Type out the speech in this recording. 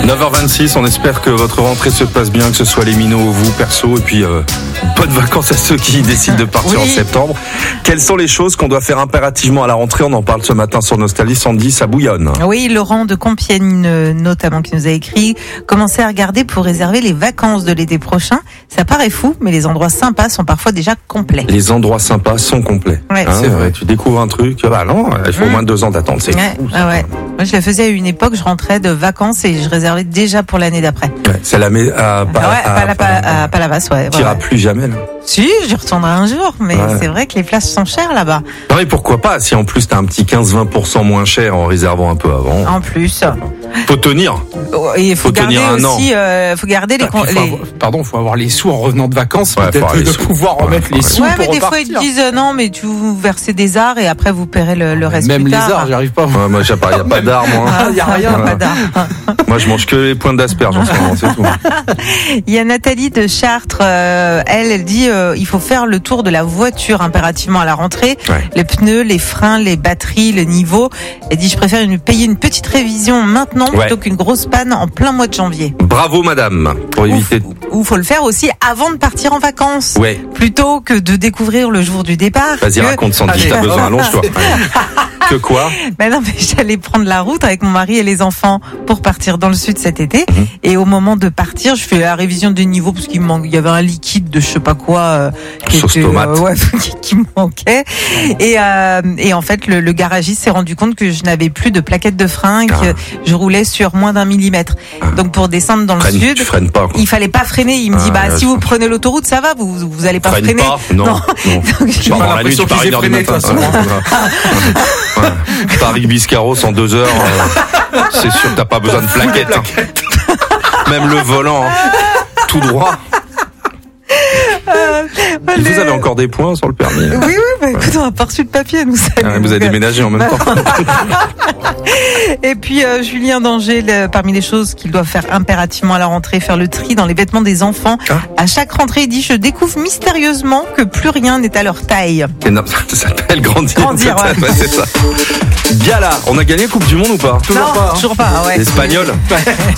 9h26, on espère que votre rentrée se passe bien, que ce soit les minots, vous, perso, et puis bonnes vacances à ceux qui décident de partir en septembre. Quelles sont les choses qu'on doit faire impérativement à la rentrée? On en parle ce matin sur Nostalgie, Sandy, ça bouillonne. Oui, Laurent de Compiègne notamment qui nous a écrit « Commencez à regarder pour réserver les vacances de l'été prochain. Ça paraît fou, mais les endroits sympas sont parfois déjà complets. » Les endroits sympas sont complets. Ouais. C'est vrai, tu découvres un truc, bah non, il faut au moins 2 ans d'attente, c'est fou. Ouais. Moi, je le faisais à une époque, je rentrais de vacances et je réservais déjà pour l'année d'après. Ouais, c'est la à Palavas, ouais. T'iras plus jamais là. Si, j'y retournerai un jour, mais c'est vrai que les places sont chères là-bas. Non mais pourquoi pas, si en plus t'as un petit 15-20% moins cher en réservant un peu avant. En plus. Faut tenir. Et faut garder tenir un aussi, faut garder faut avoir les sous en revenant de vacances, peut-être de pouvoir remettre les sous pour mais des repartir. fois ils te disent non, mais tu vous versez des arts et après vous paierez le reste Même plus les tard. arts, j'y arrive pas. Moi, il y a pas d'art, moi. Il y a rien. Pas d'art. Moi, je mange que les pointes d'asperges en ce moment, c'est tout. Il y a Nathalie de Chartres, elle dit il faut faire le tour de la voiture impérativement à la rentrée, les pneus, les freins, les batteries, le niveau. Elle dit je préfère payer une petite révision maintenant plutôt qu'une grosse panne en plein mois de janvier. Bravo madame, pour éviter. Ou faut le faire aussi avant de partir en vacances, plutôt que de découvrir le jour du départ. Vas-y, raconte Sandy, t'as besoin, allonge-toi. Que quoi? Ben non, mais j'allais prendre la route avec mon mari et les enfants pour partir dans le sud cet été. Et au moment de partir, je fais la révision des niveaux parce qu'il y avait un liquide de je sais pas quoi qui me manquait. Et en fait, le garagiste s'est rendu compte que je n'avais plus de plaquettes de frein, que je roulais sur moins d'1 millimètre. Donc pour descendre dans le sud, tu freines pas, il fallait pas freiner. Il me dit si vous prenez l'autoroute, ça va, vous allez pas freiner. Non. Donc, j'ai pas l'impression que tu freiner de toute façon. Paris-Biscarrosse en 2 heures, c'est sûr que t'as pas besoin de plaquettes. Même le volant, tout droit. Vous avez encore des points sur le permis? Oui, écoute, on a pas reçu de papier, nous. Vous avez déménagé en même temps. Et puis Julien d'Angers, parmi les choses qu'il doit faire impérativement à la rentrée, faire le tri dans les vêtements des enfants. À chaque rentrée, il dit je découvre mystérieusement que plus rien n'est à leur taille. Ça s'appelle grandir. C'est ça. Gala, on a gagné Coupe du Monde ou pas? Toujours pas. L'Espagnol.